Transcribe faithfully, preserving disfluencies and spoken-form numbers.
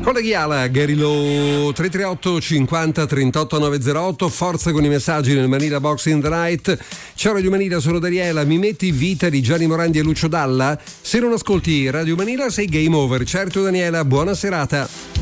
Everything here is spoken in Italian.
Con la Ghiala, Gary Low, tre tre otto cinquanta trentotto novecentotto, forza con i messaggi nel Manila Box in the Night. Ciao Radio Manila, sono Daniela, mi metti Vita di Gianni Morandi e Lucio Dalla? Se non ascolti Radio Manila sei game over. Certo Daniela, buona serata.